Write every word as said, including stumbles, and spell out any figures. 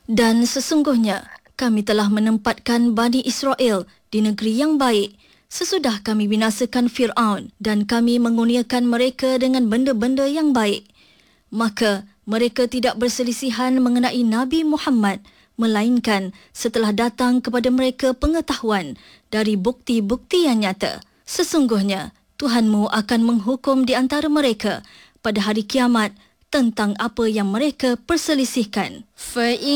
Dan sesungguhnya kami telah menempatkan Bani Israel di negeri yang baik sesudah kami binasakan Fir'aun dan kami mengurniakan mereka dengan benda-benda yang baik. Maka mereka tidak berselisihan mengenai Nabi Muhammad, melainkan setelah datang kepada mereka pengetahuan dari bukti-bukti yang nyata. Sesungguhnya Tuhanmu akan menghukum di antara mereka pada hari kiamat tentang apa yang mereka perselisihkan.